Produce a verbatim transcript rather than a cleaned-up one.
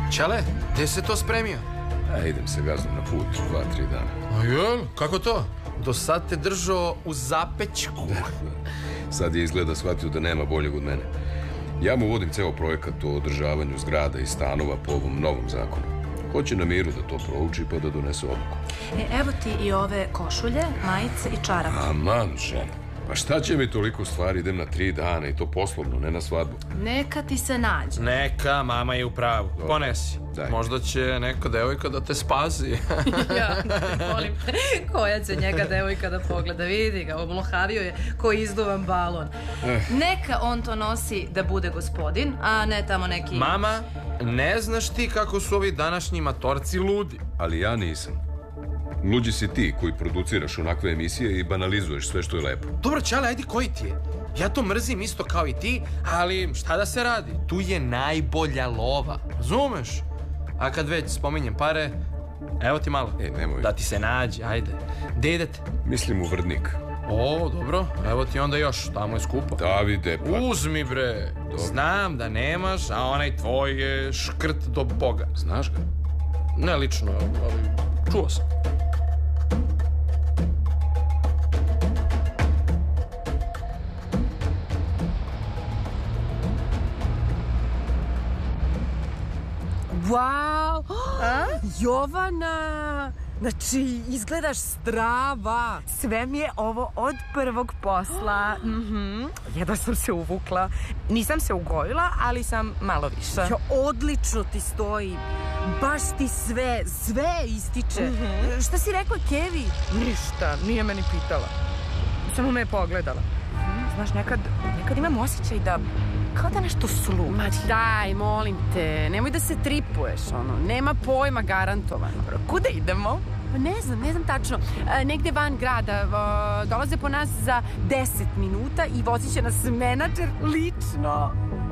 Čale, gde se to spremio? A idem se gaznom na put, dva, tri dana. A jel, kako to? Do sad te držao u zapećku. Sad je izgleda shvatio da nema boljeg od mene. Ja mu vodim ceo projekat o održavanju zgrada i stanova po ovom novom zakonu. Hoće na miru da to prouči pa da donese odluku. E, evo ti i ove košulje, majice i čarape. Aman, žena. Pa šta će mi toliko stvari, idem na tri dana i to poslovno, ne na svadbu. Neka ti se nađe. Neka, mama je u pravu. Dobro. Ponesi. Daj. Možda će neka devojka da te spasi. Ja, molim te, koja će njega devojka da pogleda, vidi ga, oblohavio je ko izduvan balon. Eh. Neka on to nosi da bude gospodin, a ne tamo neki... Mama, ne znaš ti kako su ovi današnji matorci ludi? Ali ja nisam. Luđi si ti koji produciraš onakve emisije i banalizuješ sve što je lepo. Dobro, Čale, ajde, koji ti je? Ja to mrzim isto kao i ti, ali šta da se radi? Tu je najbolja lova, razumeš? A kad već spominjem pare, evo ti malo. E, nemoj. Da ti se nađe, ajde. Gde idete? Mislim u Vrdnik. O, dobro, evo ti onda još, tamo je skupo. Davide, pa... Uzmi, bre. Dobro. Znam da nemaš, a onaj tvoj je škrt do Boga. Znaš ga? Ne lično, ali čuo sam. Wow, Jovana, znači izgledaš strava. Sve mi je ovo od prvog posla. Mhm. Jedva sam se uvukla. Nisam se ugojila, ali sam malo više. Jo, odlično ti stoji. Baš ti sve, sve ističe. Mhm. Šta si rekla Kevi? Ništa, nije meni pitala. Samo me je pogledala. Znaš, nekad, nekad imam osjećaj da kao da nešto sluti. Ma daj, molim te, nemoj da se tripuješ, ono, nema pojma garantovano. Kuda idemo? Pa ne znam, ne znam tačno. E, negde van grada, e, dolaze po nas za deset minuta i vozit će nas menadžer lično.